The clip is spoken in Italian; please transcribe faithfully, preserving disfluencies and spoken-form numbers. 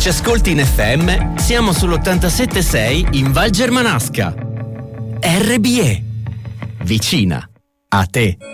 ci ascolti in F M, siamo sull'ottantasette sei in Val Germanasca. R B E. Vicina a te.